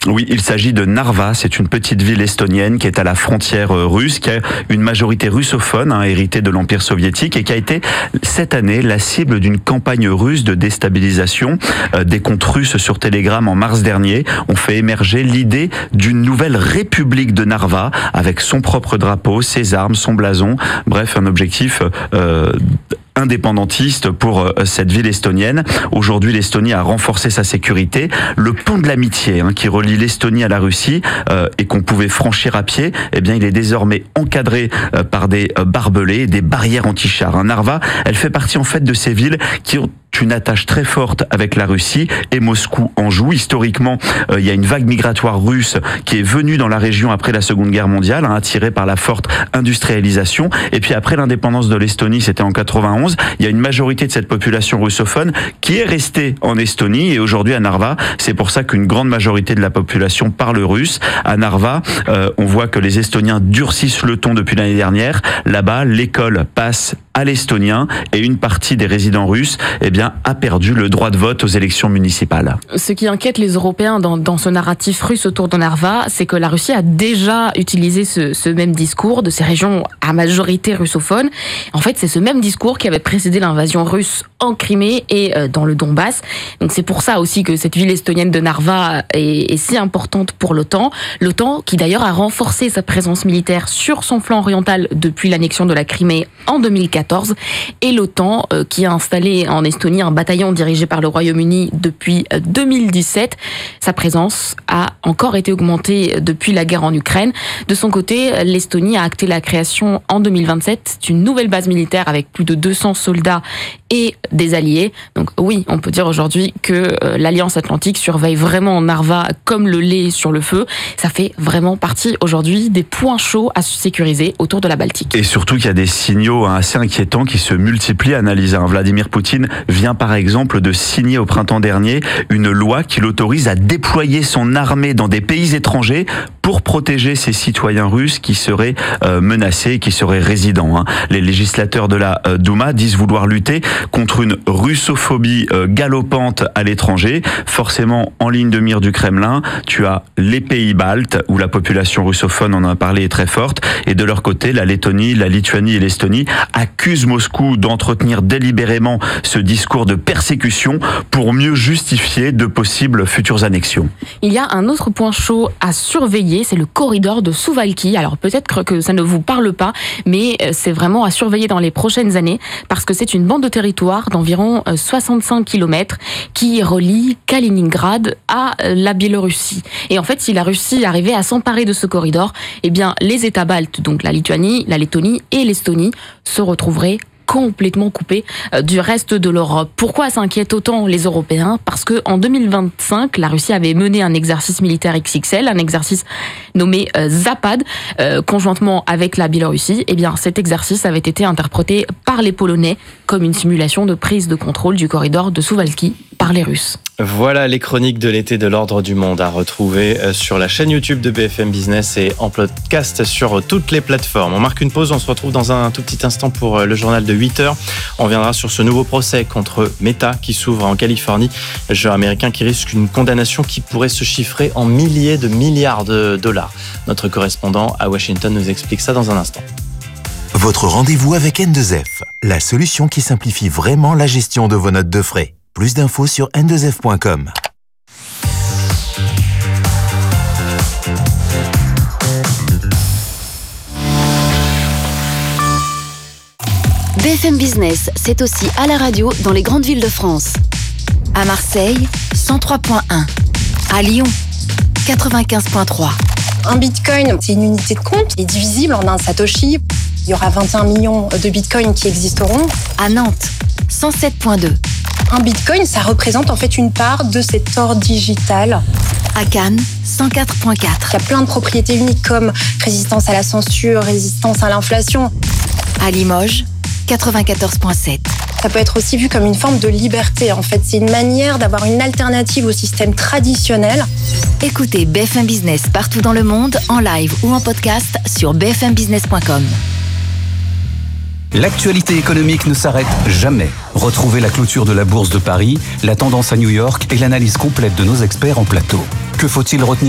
Oui, il s'agit de Narva, c'est une petite ville estonienne qui est à la frontière russe, qui a une majorité russophone, héritée de l'Empire soviétique, et qui a été cette année la cible d'une campagne russe de déstabilisation. Des comptes russes sur Telegram en mars dernier ont fait émerger l'idée d'une nouvelle république de Narva, avec son propre drapeau, ses armes, son blason, bref, un objectif indépendantiste pour cette ville estonienne. Aujourd'hui, l'Estonie a renforcé sa sécurité. Le pont de l'amitié qui relie l'Estonie à la Russie et qu'on pouvait franchir à pied, eh bien, il est désormais encadré par des barbelés, des barrières anti-chars. Narva, elle fait partie en fait de ces villes qui ont une attache très forte avec la Russie, et Moscou en joue. Historiquement, il y a une vague migratoire russe qui est venue dans la région après la Seconde Guerre mondiale, attirée par la forte industrialisation. Et puis après l'indépendance de l'Estonie, c'était en 91, il y a une majorité de cette population russophone qui est restée en Estonie, et aujourd'hui à Narva, c'est pour ça qu'une grande majorité de la population parle russe. À Narva, on voit que les Estoniens durcissent le ton depuis l'année dernière. Là-bas, l'école passe à l'estonien, et une partie des résidents russes, eh bien, a perdu le droit de vote aux élections municipales. Ce qui inquiète les Européens dans ce narratif russe autour de Narva, c'est que la Russie a déjà utilisé ce même discours de ces régions à majorité russophone. En fait, c'est ce même discours qui avait précédé l'invasion russe en Crimée et dans le Donbass. Donc c'est pour ça aussi que cette ville estonienne de Narva est si importante pour l'OTAN. L'OTAN qui d'ailleurs a renforcé sa présence militaire sur son flanc oriental depuis l'annexion de la Crimée en 2014. Et l'OTAN qui a installé en Estonie un bataillon dirigé par le Royaume-Uni depuis 2017. Sa présence a encore été augmentée depuis la guerre en Ukraine. De son côté, l'Estonie a acté la création en 2027 d'une nouvelle base militaire avec plus de 200 soldats et des alliés. Donc oui, on peut dire aujourd'hui que l'Alliance Atlantique surveille vraiment Narva comme le lait sur le feu. Ça fait vraiment partie aujourd'hui des points chauds à sécuriser autour de la Baltique. Et surtout qu'il y a des signaux assez inquiétants qui se multiplient, Annalisa. Vladimir Poutine vient par exemple de signer au printemps dernier une loi qui l'autorise à déployer son armée dans des pays étrangers pour protéger ses citoyens russes qui seraient menacés, qui seraient résidents. Les législateurs de la Douma disent vouloir lutter contre une russophobie galopante à l'étranger. Forcément, en ligne de mire du Kremlin, tu as les pays baltes, où la population russophone, on en a parlé, est très forte. Et de leur côté, la Lettonie, la Lituanie et l'Estonie accusent Moscou d'entretenir délibérément ce discours de persécution pour mieux justifier de possibles futures annexions. Il y a un autre point chaud à surveiller, c'est le corridor de Suwałki. Alors peut-être que ça ne vous parle pas, mais c'est vraiment à surveiller dans les prochaines années, parce que c'est une bande de territoire d'environ 65 km qui relie Kaliningrad à la Biélorussie. Et en fait, si la Russie arrivait à s'emparer de ce corridor, eh bien, les États baltes, donc la Lituanie, la Lettonie et l'Estonie, se retrouveraient complètement coupés du reste de l'Europe. Pourquoi s'inquiètent autant les Européens ? Parce que en 2025, la Russie avait mené un exercice militaire XXL, un exercice nommé Zapad, conjointement avec la Biélorussie. Eh bien, cet exercice avait été interprété par les Polonais comme une simulation de prise de contrôle du corridor de Suwałki par les Russes. Voilà les chroniques de l'été de l'Ordre du Monde à retrouver sur la chaîne YouTube de BFM Business et en podcast sur toutes les plateformes. On marque une pause, on se retrouve dans un tout petit instant pour le journal de 8h. On reviendra sur ce nouveau procès contre Meta qui s'ouvre en Californie, le géant américain qui risque une condamnation qui pourrait se chiffrer en milliers de milliards de dollars. Notre correspondant à Washington nous explique ça dans un instant. Votre rendez-vous avec N2F, la solution qui simplifie vraiment la gestion de vos notes de frais. Plus d'infos sur n2f.com. BFM Business, c'est aussi à la radio dans les grandes villes de France. À Marseille, 103.1. À Lyon, 95.3. Un bitcoin, c'est une unité de compte qui est divisible en un satoshi. Il y aura 21 millions de bitcoins qui existeront. À Nantes, 107.2. Un bitcoin, ça représente en fait une part de cet or digital. À Cannes, 104.4. Il y a plein de propriétés uniques comme résistance à la censure, résistance à l'inflation. À Limoges, 94.7. Ça peut être aussi vu comme une forme de liberté. En fait, c'est une manière d'avoir une alternative au système traditionnel. Écoutez BFM Business partout dans le monde, en live ou en podcast sur bfmbusiness.com. L'actualité économique ne s'arrête jamais. Retrouvez la clôture de la Bourse de Paris, la tendance à New York et l'analyse complète de nos experts en plateau. Que faut-il retenir ?